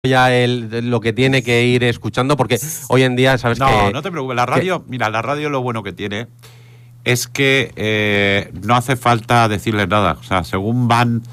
ya lo que tiene que ir escuchando, porque hoy en día, ¿sabes qué? No te preocupes, la radio, mira, la radio lo bueno que tiene es que no hace falta decirles nada, o sea, según vas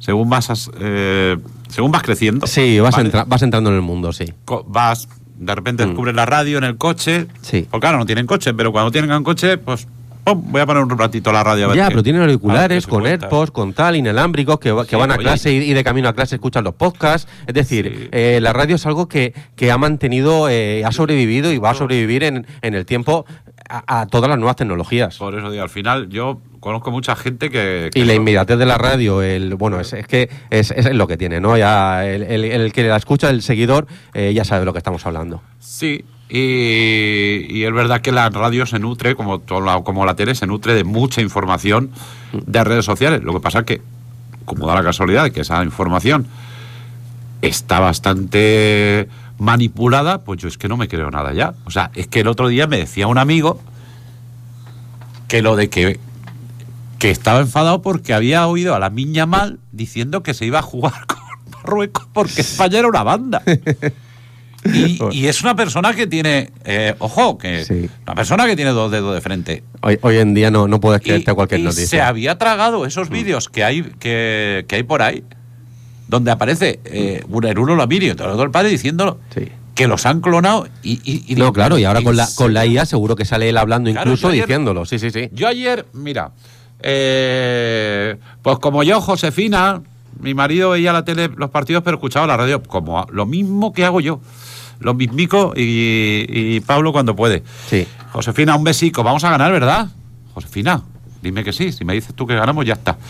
creciendo. Sí, vas entrando en el mundo, sí. De repente descubres la radio en el coche, sí. Porque claro, no tienen coche, pero cuando tienen coche, pues voy a poner un ratito la radio a ver. Ya, pero tienen auriculares con AirPods, con tal, inalámbricos, que van a clase y de camino a clase escuchan los podcasts. Es decir, la radio es algo que ha mantenido, ha sobrevivido y va a sobrevivir en el tiempo a todas las nuevas tecnologías. Por eso digo, al final yo conozco mucha gente que y la inmediatez de la radio, es que es lo que tiene, ¿no? Ya el que la escucha, el seguidor, ya sabe de lo que estamos hablando. Sí. Y es verdad que la radio se nutre, como la tele, se nutre de mucha información de redes sociales. Lo que pasa es que, como da la casualidad de que esa información está bastante manipulada, pues yo es que no me creo nada ya. O sea, es que el otro día me decía un amigo que lo de que estaba enfadado porque había oído a la niña mal diciendo que se iba a jugar con Marruecos porque España era una banda. Y es una persona que tiene, una persona que tiene dos dedos de frente. Hoy en día no puedes creerte a cualquier noticia. Se había tragado esos vídeos que hay por ahí, donde aparece uno Lamirio y todo el padre diciéndolo, que los han clonado y no, claro, y ahora con la IA seguro que sale él hablando, claro, incluso diciéndolo. Sí. Yo ayer, mira, pues como yo, Josefina, mi marido veía la tele, los partidos, pero escuchaba la radio, como lo mismo que hago yo. Lo mismico y Pablo cuando puede. Sí. Josefina, un besico. Vamos a ganar, ¿verdad? Josefina, dime que sí. Si me dices tú que ganamos, ya está.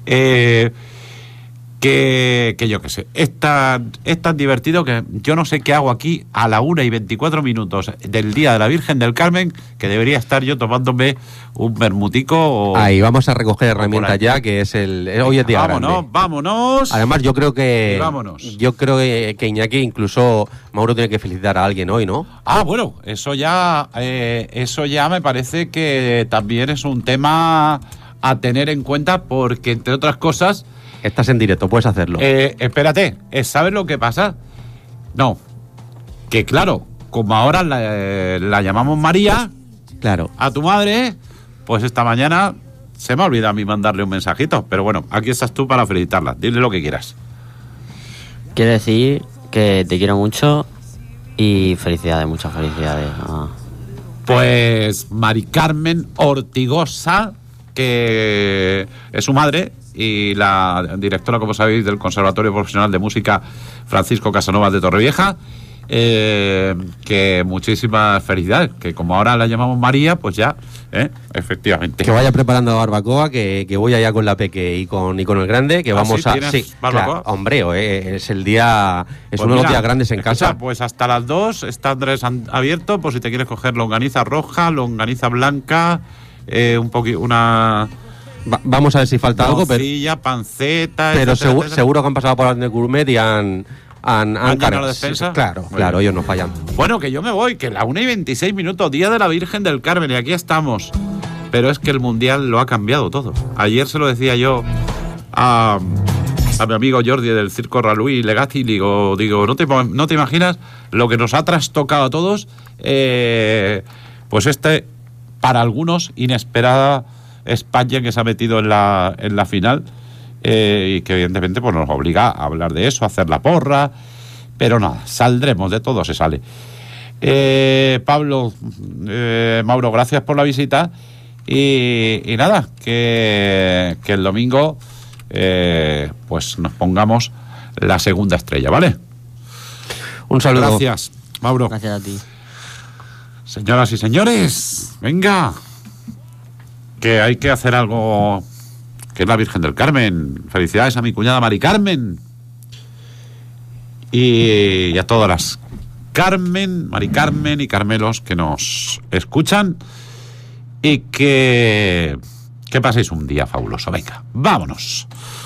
Que yo qué sé. Es tan divertido que yo no sé qué hago aquí a la 1:24 del Día de la Virgen del Carmen, que debería estar yo tomándome un vermutico. Ahí vamos a recoger herramientas ya, que es hoy es día grande. Vámonos. Además, yo creo que Iñaki, incluso Mauro, tiene que felicitar a alguien hoy, ¿no? Bueno, eso ya me parece que también es un tema a tener en cuenta, porque entre otras cosas, estás en directo, puedes hacerlo. Espérate, ¿sabes lo que pasa? No, que claro, como ahora la llamamos María, claro, a tu madre, pues esta mañana se me ha olvidado a mí mandarle un mensajito, pero bueno, aquí estás tú para felicitarla, dile lo que quieras. Quiero decir que te quiero mucho y felicidades, muchas felicidades. Pues Mari Carmen Ortigosa, que es su madre, y la directora, como sabéis, del Conservatorio Profesional de Música Francisco Casanovas de Torrevieja, que muchísimas felicidades, que como ahora la llamamos María, pues ya, efectivamente. Que vaya preparando la barbacoa, que voy allá con la peque y con el grande, que vamos a... Sí, barbacoa. Claro, hombre, es el día, es uno de los días grandes en casa. Pues hasta las 2 está Andrés abierto, por si te quieres coger longaniza roja, longaniza blanca, vamos a ver si falta algo, pero panceta, pero seguro que han pasado por el gourmet y han llenado la despensa. Claro, ellos no fallan. Bueno, que yo me voy, que la 1:26, Día de la Virgen del Carmen, y aquí estamos. Pero es que el Mundial lo ha cambiado todo. Ayer se lo decía yo a mi amigo Jordi del Circo Raluí Legazzi, digo, no te imaginas lo que nos ha trastocado a todos, pues para algunos, inesperada España, que se ha metido en la final, y que evidentemente pues nos obliga a hablar de eso, a hacer la porra, pero nada, saldremos, de todo se sale. Pablo, Mauro, gracias por la visita, y nada, que el domingo pues nos pongamos la segunda estrella, ¿vale? Un saludo. Gracias, Mauro. Gracias a ti. Señoras y señores, venga, que hay que hacer algo, que es la Virgen del Carmen. Felicidades a mi cuñada Mari Carmen y a todas las Mari Carmen y Carmelos que nos escuchan, y que paséis un día fabuloso. Venga, vámonos.